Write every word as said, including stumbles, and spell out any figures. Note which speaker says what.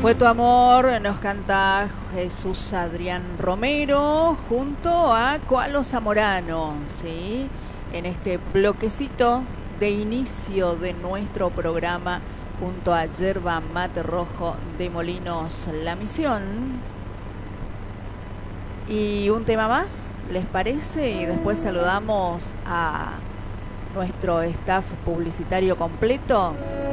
Speaker 1: Fue tu amor, nos canta Jesús Adrián Romero junto a Coalo Zamorano, ¿sí? En este bloquecito de inicio de nuestro programa junto a Yerba Mate Rojo de Molinos La Misión. Y un tema más, ¿les parece? Y después saludamos a nuestro staff publicitario completo.